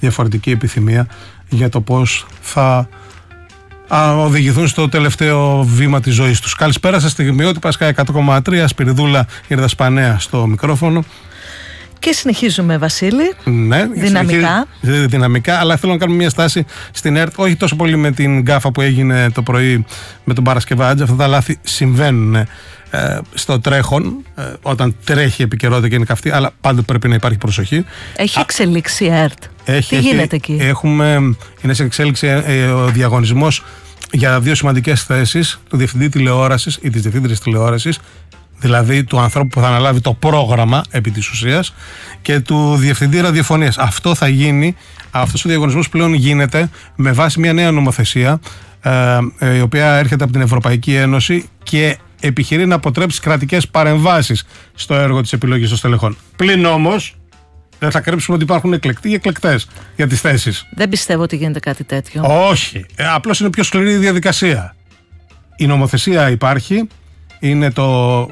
διαφορετική επιθυμία για το πώς θα οδηγηθούν στο τελευταίο βήμα της ζωής τους. Καλησπέρα σας, Στιγμιώτη, Πάσκα 100,3, Σπυριδούλα Ηρδασπανέα στο μικρόφωνο. Και συνεχίζουμε, Βασίλη. Ναι, δυναμικά, αλλά θέλω να κάνουμε μια στάση στην ΕΡΤ, όχι τόσο πολύ με την γκάφα που έγινε το πρωί με τον Παρασκευάτζη. Αυτά τα λάθη συμβαίνουν στο τρέχον, όταν τρέχει η επικαιρότητα και είναι καυτή, αλλά πάντα πρέπει να υπάρχει προσοχή. Έχει εξελίξει η ΕΡΤ. Τι γίνεται εκεί? Είναι σε εξέλιξη ο διαγωνισμός για 2 σημαντικές θέσεις, του διευθυντή τηλεόρασης ή της διευθύντριας τηλεόρασης, δηλαδή του ανθρώπου που θα αναλάβει το πρόγραμμα επί της ουσίας, και του διευθυντή ραδιοφωνίας. Αυτό θα γίνει, αυτός ο διαγωνισμός πλέον γίνεται με βάση μια νέα νομοθεσία, η οποία έρχεται από την Ευρωπαϊκή Ένωση και επιχειρεί να αποτρέψει κρατικές παρεμβάσεις στο έργο της επιλογής των στελεχών. Πλην όμως δεν θα κρύψουμε ότι υπάρχουν εκλεκτοί ή εκλεκτές για τις θέσεις. Δεν πιστεύω ότι γίνεται κάτι τέτοιο. Όχι. Απλώς είναι πιο σκληρή η διαδικασία. Η νομοθεσία υπάρχει. Είναι το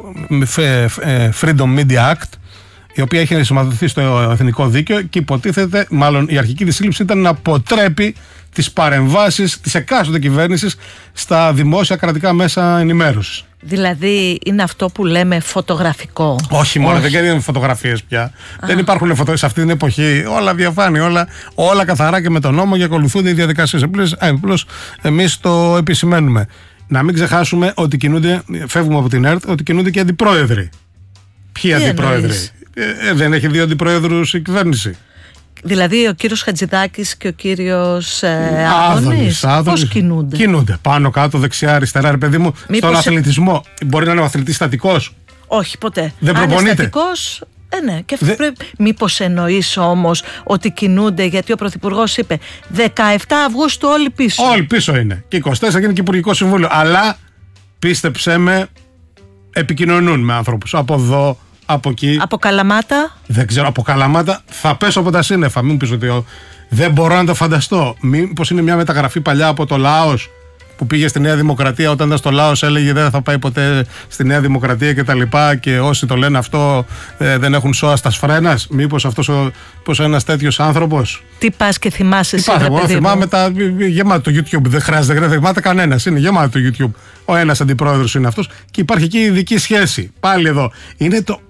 Freedom Media Act, η οποία έχει ενσωματωθεί στο εθνικό δίκαιο και υποτίθεται, μάλλον η αρχική της σύλληψη ήταν να αποτρέπει τις παρεμβάσεις της εκάστοτε κυβέρνησης στα δημόσια κρατικά μέσα ενημέρωσης. Δηλαδή είναι αυτό που λέμε φωτογραφικό. Όχι μόνο, δεν κάνουν φωτογραφίες πια. Δεν υπάρχουν φωτογραφίες σε αυτή την εποχή. Όλα διαφάνει, όλα καθαρά και με τον νόμο και ακολουθούνται οι διαδικασίες. Απλώς εμείς το επισημαίνουμε. Να μην ξεχάσουμε ότι κινούνται, φεύγουμε από την ΕΡΤ, ότι κινούνται και αντιπρόεδροι. Ποιοι αντιπρόεδροι? Δεν έχει 2 αντιπρόεδρους η κυβέρνηση. Δηλαδή ο κύριος Χατζηδάκης και ο κύριος Άδωνης. Πώς κινούνται? Κινούνται πάνω κάτω, δεξιά, αριστερά, ρε παιδί μου. Στον αθλητισμό μπορεί να είναι ο αθλητής στατικός? Όχι, ποτέ. Δεν προπονείται. Αν είναι στατικός, ναι, και αυτό πρέπει. Μήπως εννοείς όμως ότι κινούνται, γιατί ο Πρωθυπουργός είπε 17 Αυγούστου όλοι πίσω. Όλοι πίσω είναι. Και 24 γίνει και Υπουργικό Συμβούλιο. Αλλά πίστεψέ με, επικοινωνούν με άνθρωπους από εδώ, από εκεί. Από Καλαμάτα? Δεν ξέρω, από Καλαμάτα θα πέσω από τα σύννεφα. Μην πεις ότι δεν μπορώ να το φανταστώ. Μήπως είναι μια μεταγραφή παλιά από το Λάος, που πήγε στη Νέα Δημοκρατία, όταν ήταν στο Λάος έλεγε δεν θα πάει ποτέ στη Νέα Δημοκρατία και τα λοιπά, και όσοι το λένε αυτό δεν έχουν σώα στα σφρένας. Μήπως αυτός ένας τέτοιος άνθρωπος? Τι πας και θυμάσαι σήμερα, εγώ θυμάμαι γεμάτο το YouTube. Δεν χρειάζεται, δεν θυμάται κανένας. Είναι γεμάτο το YouTube. Ο ένας αντιπρόεδρος είναι αυτός και υπάρχει εκεί ειδική σχέση. Πάλι εδώ. Είναι το...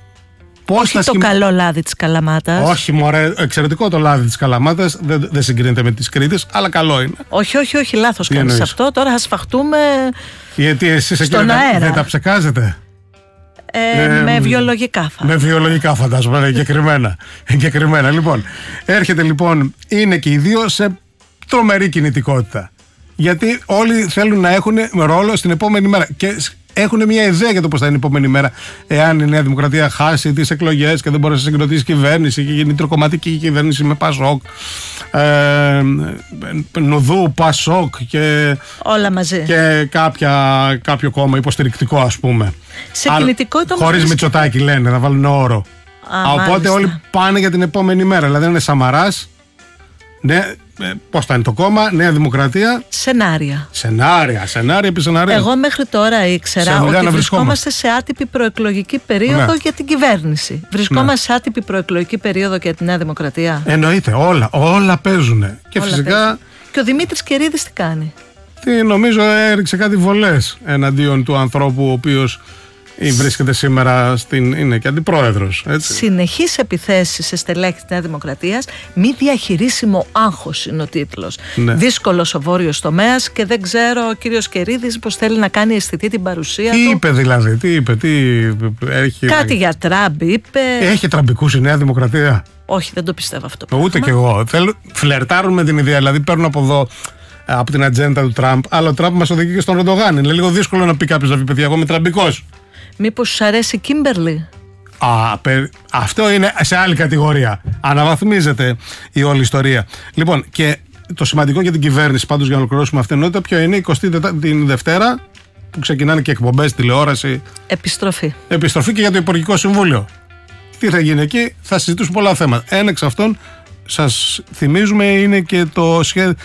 Όχι το καλό λάδι της Καλαμάτας. Όχι, μωρέ, εξαιρετικό το λάδι της Καλαμάτας. Δεν συγκρίνεται με τις Κρήτες, αλλά καλό είναι. Όχι, λάθος κάνεις αυτό. Τώρα θα σφαχτούμε. Γιατί εσείς εκεί δεν τα ψεκάζετε? Με βιολογικά φαντάζομαι. Με βιολογικά φαντάζομαι, εγκεκριμένα. Λοιπόν, έρχεται λοιπόν, είναι και οι 2 σε τρομερή κινητικότητα. Γιατί όλοι θέλουν να έχουν ρόλο στην επόμενη μέρα. Και έχουν μια ιδέα για το πώς θα είναι η επόμενη μέρα. Εάν η Νέα Δημοκρατία χάσει τις εκλογές και δεν μπορεί να συγκροτήσει κυβέρνηση και γίνει τροκομματική κυβέρνηση με Πασόκ, Νουδού, Πασόκ και όλα μαζί. Και κάποιο κόμμα υποστηρικτικό, ας πούμε. Σε κινητικότητα όμως. Χωρίς Μητσοτάκη λένε, θα βάλουν όρο. Οπότε μάλιστα. Όλοι πάνε για την επόμενη μέρα. Δηλαδή είναι Σαμαράς. Ναι, πώς θα είναι το κόμμα, Νέα Δημοκρατία. Σενάρια επί σενάρια. Εγώ μέχρι τώρα ήξερα ότι βρισκόμαστε σε άτυπη προεκλογική περίοδο για την κυβέρνηση. Βρισκόμαστε σε άτυπη προεκλογική περίοδο για τη Νέα Δημοκρατία. Εννοείται, όλα παίζουν. Και όλα φυσικά. Παίζουν. Και ο Δημήτρης Κερίδης τι κάνει? Νομίζω έριξε κάτι βολές εναντίον του ανθρώπου ο οποίος βρίσκεται σήμερα είναι και αντιπρόεδρος. Συνεχείς επιθέσεις σε στελέχη της Νέας Δημοκρατίας, μη διαχειρίσιμο άγχος είναι ο τίτλος. Ναι. Δύσκολος ο βόρειος τομέας και δεν ξέρω ο κύριος Κερίδης πως θέλει να κάνει αισθητή την παρουσία του. Τι είπε δηλαδή, έχει... Κάτι για Τραμπ είπε. Έχει τραμπικούς η Νέα Δημοκρατία? Όχι, δεν το πιστεύω αυτό. Ούτε κι εγώ. Φλερτάρουν με την ιδέα, δηλαδή παίρνουν από εδώ, από την ατζέντα του Τραμπ, αλλά ο Τραμπ μας οδηγεί και στον Ερντογάν. Είναι λίγο δύσκολο να πει κάποιος να πει παιδιά, εγώ είμαι τραμπικός. Μήπως σου αρέσει η Κίμπερλι? Αυτό είναι σε άλλη κατηγορία. Αναβαθμίζεται η όλη ιστορία. Λοιπόν, και το σημαντικό για την κυβέρνηση, πάντως για να ολοκληρώσουμε αυτήν την ενότητα, ποιο είναι? Την Δευτέρα που ξεκινάνε και εκπομπές, τηλεόραση. Επιστροφή και για το Υπουργικό Συμβούλιο. Τι θα γίνει εκεί? Θα συζητήσουμε πολλά θέματα. Ένα εξ αυτών, σας θυμίζουμε, είναι και το σχέδιο.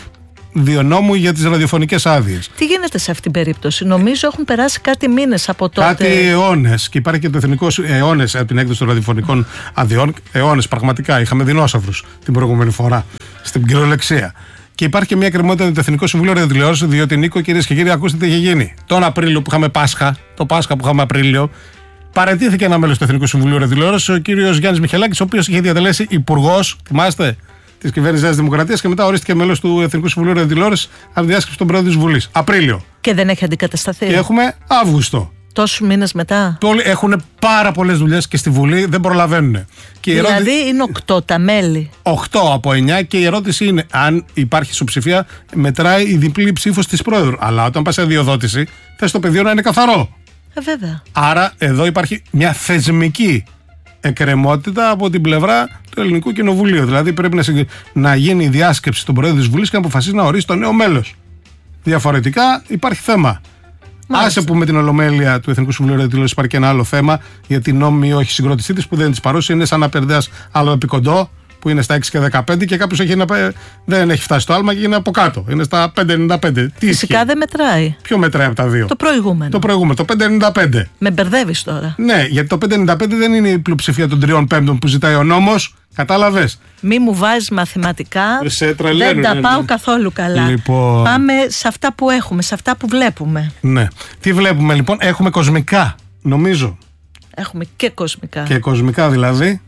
νόμου για τις ραδιοφωνικές άδειες. Τι γίνεται σε αυτήν την περίπτωση? Νομίζω έχουν περάσει κάτι μήνες από τότε. Κάτι αιώνες. Και υπάρχει και το εθνικό αιώνες από την έκδοση των ραδιοφωνικών αδειών. Αιώνες, πραγματικά. Είχαμε δεινόσαυρους την προηγούμενη φορά στην κυριολεξία. Και υπάρχει και μια εκκρεμότητα με το Εθνικό Συμβούλιο Ραδιοτηλεόρασης, διότι Νίκο, κυρίες και κύριοι, ακούστε τι είχε γίνει. Τον Απρίλιο που είχαμε Πάσχα, το Πάσχα που είχαμε Απρίλιο, παραιτήθηκε ένα μέλος του Εθνικού Συμβουλίου Ραδιοτηλεόρασης, ο κύριος Γιάννης Μιχελάκης, ο οποίος είχε διατελέσει υπουργός, θυμάστε, της κυβέρνησης Νέας Δημοκρατίας και μετά ορίστηκε μέλος του Εθνικού Συμβουλίου Ραδιοτηλεόρασης από τη διάσκεψη των Πρόεδρων της Βουλής. Απρίλιο. Και δεν έχει αντικατασταθεί. Και έχουμε Αύγουστο. Τόσους μήνες μετά. Έχουν πάρα πολλές δουλειές και στη Βουλή δεν προλαβαίνουν. Και δηλαδή είναι 8 τα μέλη. 8 από 9 και η ερώτηση είναι αν υπάρχει ισοψηφία, μετράει η διπλή ψήφος της Πρόεδρου. Αλλά όταν πας σε αδειοδότηση, θες το πεδίο να είναι καθαρό. Βέβαια. Άρα εδώ υπάρχει μια θεσμική εκκρεμότητα από την πλευρά του Ελληνικού Κοινοβουλίου. Δηλαδή πρέπει να γίνει η διάσκεψη των Προέδρων της Βουλής και να αποφασίσει να ορίσει το νέο μέλος. Διαφορετικά υπάρχει θέμα. Άσε που με την ολομέλεια του Εθνικού Συμβουλίου Ραδιοτηλεόρασης υπάρχει και ένα άλλο θέμα, γιατί νόμιμη όχι συγκρότησή της που δεν της παρούσε, είναι σαν να περνάς άλλο επικοντό που είναι στα 6 και 15 και κάποιος δεν έχει φτάσει στο άλμα και είναι από κάτω. Είναι στα 5,95. Φυσικά δεν μετράει. Ποιο μετράει από τα δύο? Το προηγούμενο. Το 5,95. Με μπερδεύεις τώρα. Ναι, γιατί το 5,95 δεν είναι η πλειοψηφία των 3/5 που ζητάει ο νόμος. Κατάλαβες. Μη μου βάζεις μαθηματικά. Δεν τα πάω καθόλου καλά. Λοιπόν. Πάμε σε αυτά που έχουμε, σε αυτά που βλέπουμε. Ναι. Τι βλέπουμε λοιπόν? Έχουμε κοσμικά, νομίζω. Έχουμε και κοσμικά. Και κοσμικά δηλαδή.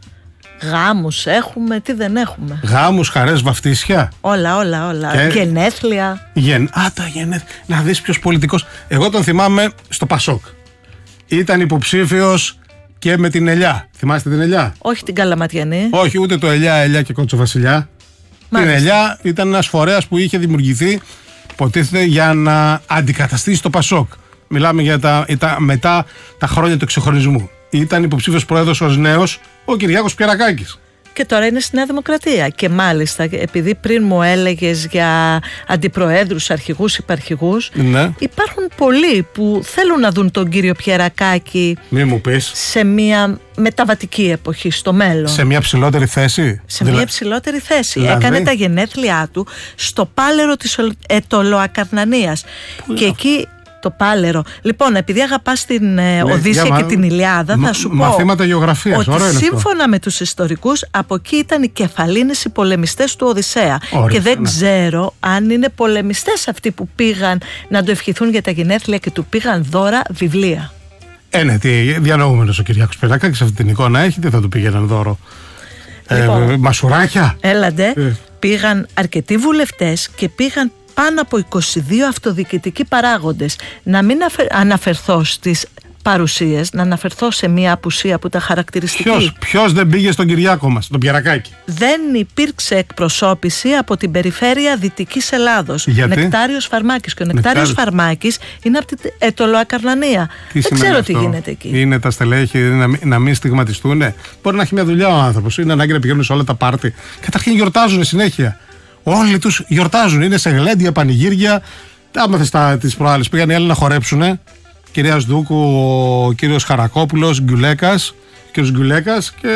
Γάμους έχουμε, τι δεν έχουμε? Γάμους, χαρές, βαφτίσια. Όλα. Και... Γενέθλια. Τα γενέθλια. Να δεις ποιος πολιτικός. Εγώ τον θυμάμαι στο Πασόκ. Ήταν υποψήφιος και με την Ελιά. Θυμάστε την Ελιά? Όχι την Καλαματιανή. Όχι, ούτε το Ελιά και Κότσο Βασιλιά. Μάλιστα. Την Ελιά ήταν ένας φορέας που είχε δημιουργηθεί, υποτίθεται, για να αντικαταστήσει το Πασόκ. Μιλάμε για μετά τα χρόνια του εξυγχρονισμού. Ήταν υποψήφιος πρόεδρος ως νέος ο Κυριάκος Πιερακάκης. Και τώρα είναι στη Νέα Δημοκρατία. Και μάλιστα, επειδή πριν μου έλεγες για αντιπροέδρους, αρχηγούς, υπαρχηγούς, ναι, υπάρχουν πολλοί που θέλουν να δουν τον κύριο Πιερακάκη. Μη μου πεις. Σε μια μεταβατική εποχή στο μέλλον. Σε μια ψηλότερη θέση. Μια ψηλότερη θέση. Δηλαδή? Έκανε τα γενέθλιά του στο Πάλαιρο της Ετωλοακαρνανίας. Και εκεί το Πάλαιρο. Λοιπόν, επειδή αγαπάς την Οδύσσεια και την Ηλιάδα, θα σου πω μαθήματα γεωγραφίας, ότι σύμφωνα με τους ιστορικούς, από εκεί ήταν οι κεφαλίνες οι πολεμιστές του Οδυσσέα. Και δεν ξέρω αν είναι πολεμιστές αυτοί που πήγαν να το ευχηθούν για τα γενέθλια και του πήγαν δώρα βιβλία. Ναι, τι διανοούμενος ο Κυριάκος Πιερακάκης αυτή την εικόνα έχει, τι θα του πήγαιναν δώρο? Λοιπόν, μασουράκια. Έλαντε, πήγαν αρκετοί βουλευτές και πήγαν πάνω από 22 αυτοδιοικητικοί παράγοντες. Να μην αναφερθώ στις παρουσίες, να αναφερθώ σε μια απουσία που τα χαρακτηριστική. Ποιος δεν πήγε στον Κυριάκο μας, τον Πιερακάκη? Δεν υπήρξε εκπροσώπηση από την περιφέρεια Δυτικής Ελλάδος. Νεκτάριος Φαρμάκης. Και ο Νεκτάριος Φαρμάκης είναι από την Ετωλοακαρνανία. Δεν ξέρω τι γίνεται εκεί. Είναι τα στελέχη να μην στιγματιστούν. Μπορεί να έχει μια δουλειά ο άνθρωπος. Είναι ανάγκη να πηγαίνουν σε όλα τα πάρτι. Καταρχήν γιορτάζουν συνέχεια. Όλοι τους γιορτάζουν. Είναι σε γλέντια, πανηγύρια. Άμαθες τις προάλλες. Πήγαν οι άλλοι να χορέψουν. Κυρία Σδούκου, ο κύριος Χαρακόπουλος, Γκιουλέκας. Κύριος Γκιουλέκας και.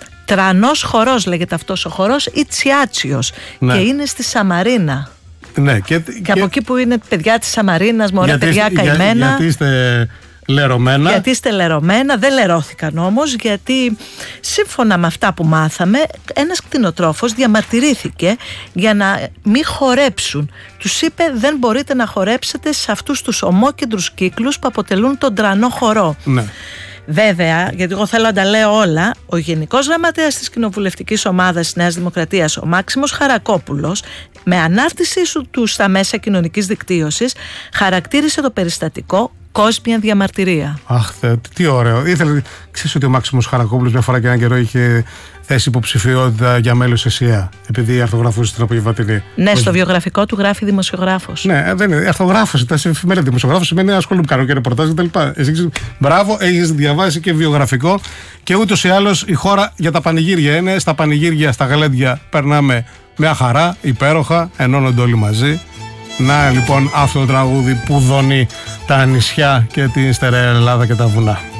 Τρανός χορός λέγεται αυτός ο χορός, ή Τσιάτσιος. Ναι. Και είναι στη Σαμαρίνα. Ναι, και από εκεί που είναι παιδιά της Σαμαρίνας, μωρέ παιδιά καημένα. Γιατί είστε λερωμένα. Γιατί είστε λερωμένα, δεν λερώθηκαν όμως, γιατί σύμφωνα με αυτά που μάθαμε, ένας κτηνοτρόφος διαμαρτυρήθηκε για να μην χορέψουν. Τους είπε δεν μπορείτε να χορέψετε σε αυτούς τους ομόκεντρους κύκλους που αποτελούν τον τρανό χορό. Ναι. Βέβαια, γιατί εγώ θέλω να τα λέω όλα, ο Γενικός Γραμματέας της Κοινοβουλευτικής Ομάδας της Νέας Δημοκρατίας, ο Μάξιμος Χαρακόπουλος, με ανάρτησή του στα μέσα κοινωνικής δικτύωσης, χαρακτήρισε το περιστατικό κόσμια διαμαρτυρία. Αχ, τι ωραίο. Ξέρεις ότι ο Μάξιμος Χαρακόπουλος μια φορά και έναν καιρό είχε θέσει υποψηφιότητα για μέλος ΕΣΥΑ, επειδή αρθογραφούσε στην απογευματινή. Ναι, στο βιογραφικό του γράφει δημοσιογράφος. Ναι, δεν είναι. Αρθογράφος, ήταν σε εφημερίδα. Δημοσιογράφος σημαίνει ασχολούμαι, κάνω και ρεπορτάζ κτλ. Μπράβο, έχεις διαβάσει και βιογραφικό. Και ούτως ή άλλως η χώρα για τα πανηγύρια είναι. Στα πανηγύρια, στα γλέντια περνάμε μια χαρά, υπέροχα, ενώνονται όλοι μαζί. Να λοιπόν αυτό το τραγούδι που δονεί τα νησιά και την στερεά Ελλάδα και τα βουνά.